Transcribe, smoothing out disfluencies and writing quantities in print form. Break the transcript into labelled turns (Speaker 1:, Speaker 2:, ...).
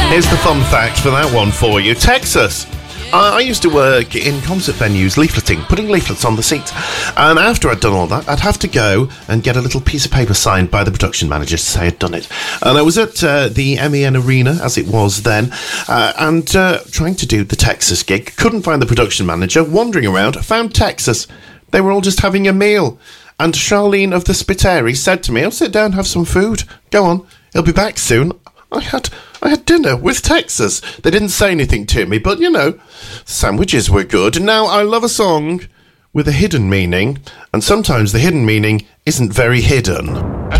Speaker 1: Here's the fun fact for that one for you. Texas. I used to work in concert venues, leafleting, putting leaflets on the seats. And after I'd done all that, I'd have to go and get a little piece of paper signed by the production manager to say I'd done it. And I was at the MEN Arena, as it was then, and trying to do the Texas gig. Couldn't find the production manager. Wandering around, found Texas. They were all just having a meal. And Charlene of the Spiteri said to me, "Oh, sit down, have some food. Go on, he'll be back soon." I had dinner with Texas. They didn't say anything to me, but, you know, sandwiches were good. Now, I love a song with a hidden meaning, and sometimes the hidden meaning isn't very hidden.